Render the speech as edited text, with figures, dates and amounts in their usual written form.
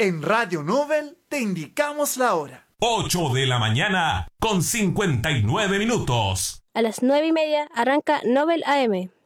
En Radio Nobel te indicamos la hora. 8 de la mañana con 59 minutos. A las 9:30 arranca Nobel AM.